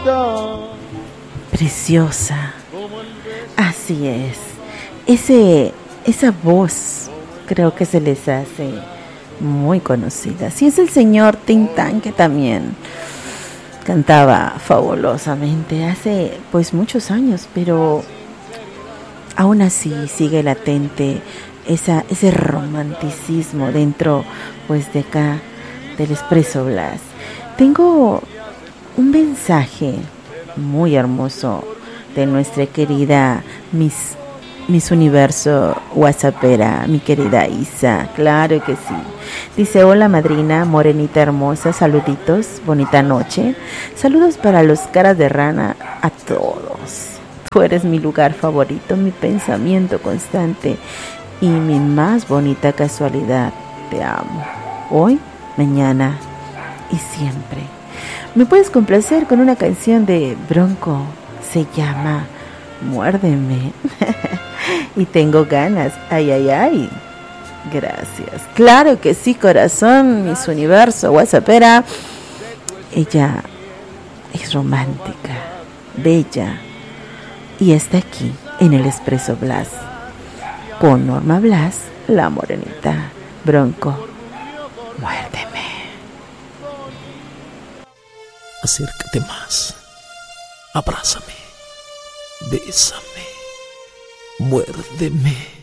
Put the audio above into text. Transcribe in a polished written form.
Preciosa. Así es. Esa voz creo que se les hace muy conocida. Sí, es el señor Tintán, que también cantaba fabulosamente hace pues muchos años, pero aún así sigue latente ese romanticismo dentro pues de acá del Expreso Blas. Tengo un mensaje muy hermoso de nuestra querida Miss Universo WhatsAppera, mi querida Isa. Claro que sí. Dice: hola madrina, morenita hermosa, saluditos, bonita noche. Saludos para los caras de rana, a todos. Tú eres mi lugar favorito, mi pensamiento constante y mi más bonita casualidad. Te amo. Hoy, mañana y siempre. ¿Me puedes complacer con una canción de Bronco? Se llama Muérdeme. Y tengo ganas. Ay, ay, ay. Gracias. Claro que sí, corazón. Miss Universo WhatsAppera. Ella es romántica, bella, y está aquí en el Expreso Blas con Norma Blas, la morenita. Bronco, muérdeme. Acércate más, abrázame, bésame, muérdeme.